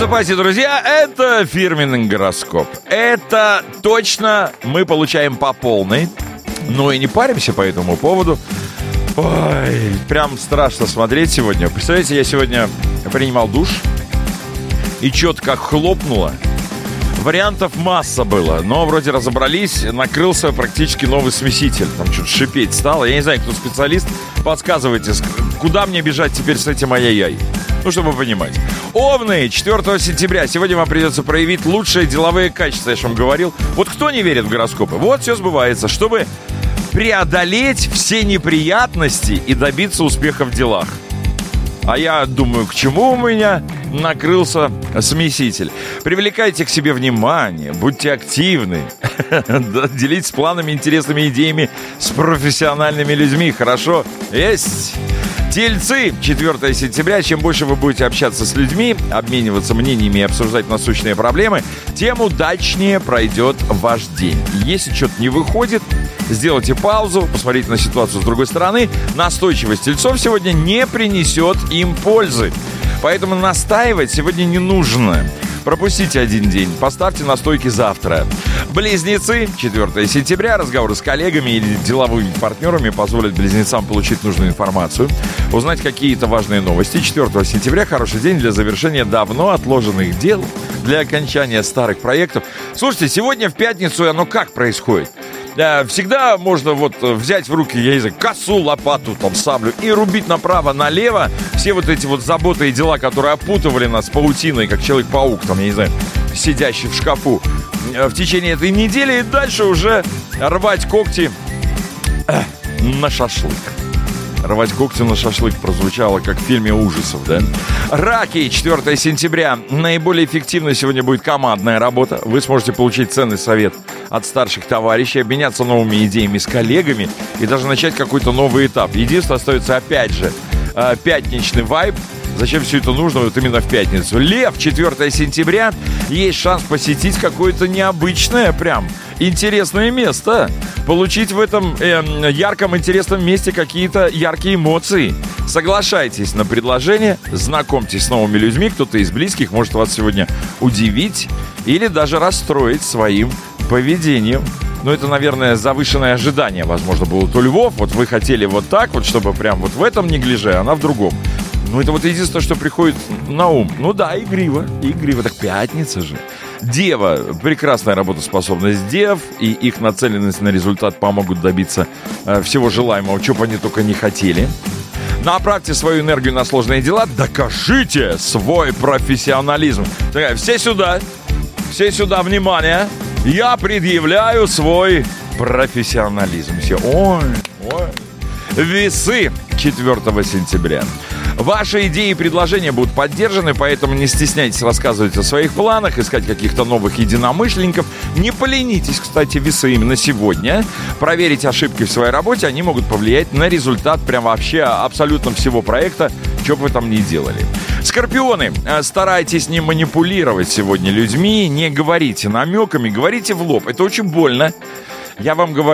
Засыпайте, друзья, это фирменный гороскоп. Это точно мы получаем по полной. Но и не паримся по этому поводу. Ой, прям страшно смотреть сегодня. Представляете, я сегодня принимал душ, и что-то как хлопнуло. Вариантов масса было, но вроде разобрались, накрылся практически новый смеситель. Там что-то шипеть стало. Я не знаю, кто специалист, подсказывайте, куда мне бежать теперь с этим ай-яй-яй. Ну, чтобы понимать. Овны, 4 сентября. Сегодня вам придется проявить лучшие деловые качества, я же вам говорил. Вот кто не верит в гороскопы? Вот все сбывается. Чтобы преодолеть все неприятности и добиться успеха в делах. А я думаю, к чему у меня накрылся смеситель. Привлекайте к себе внимание, будьте активны, делитесь планами, интересными идеями с профессиональными людьми. Хорошо? Есть! Тельцы, 4 сентября. Чем больше вы будете общаться с людьми, обмениваться мнениями и обсуждать насущные проблемы, тем удачнее пройдет ваш день. Если что-то не выходит, сделайте паузу, посмотрите на ситуацию с другой стороны. Настойчивость тельцов сегодня не принесет им пользы. Поэтому настаивать сегодня не нужно. Пропустите один день, поставьте на стойке завтра. Близнецы, 4 сентября. Разговоры с коллегами или деловыми партнерами позволят близнецам получить нужную информацию, узнать какие-то важные новости. 4 сентября хороший день для завершения давно отложенных дел, для окончания старых проектов. Слушайте, сегодня в пятницу оно как происходит? Всегда можно вот взять в руки, я не знаю, косу, лопату, там, саблю и рубить направо-налево все вот эти вот заботы и дела, которые опутывали нас паутиной, как Человек-паук, там, я не знаю, сидящий в шкафу в течение этой недели, и дальше уже рвать когти на шашлык. Рвать когти на шашлык прозвучало как в фильме ужасов, да? Раки, 4 сентября. Наиболее эффективной сегодня будет командная работа. Вы сможете получить ценный совет от старших товарищей, обменяться новыми идеями с коллегами и даже начать какой-то новый этап. Единственное, остается опять же пятничный вайб. Зачем все это нужно вот именно в пятницу? Лев, 4 сентября. Есть шанс посетить какое-то необычное прям интересное место. Получить в этом ярком, интересном месте какие-то яркие эмоции. Соглашайтесь на предложение, знакомьтесь с новыми людьми. Кто-то из близких может вас сегодня удивить или даже расстроить своим поведением. Но это, наверное, завышенное ожидание, возможно, было у львов. Вот вы хотели вот так вот, чтобы прям вот в этом неглиже, а она в другом. Ну, это вот единственное, что приходит на ум. Ну да, игриво, так пятница же. Дева, прекрасная работоспособность дев, и их нацеленность на результат помогут добиться всего желаемого, чего бы они только не хотели. Направьте свою энергию на сложные дела, докажите свой профессионализм. Все сюда, внимание, я предъявляю свой профессионализм. Все, ой. Весы, 4 сентября. Ваши идеи и предложения будут поддержаны, поэтому не стесняйтесь рассказывать о своих планах, искать каких-то новых единомышленников. Не поленитесь, кстати, весы именно сегодня. Проверить ошибки в своей работе, они могут повлиять на результат прям вообще абсолютно всего проекта, что бы вы там ни делали. Скорпионы, старайтесь не манипулировать сегодня людьми, не говорите намеками, говорите в лоб. Это очень больно. Я вам говорю.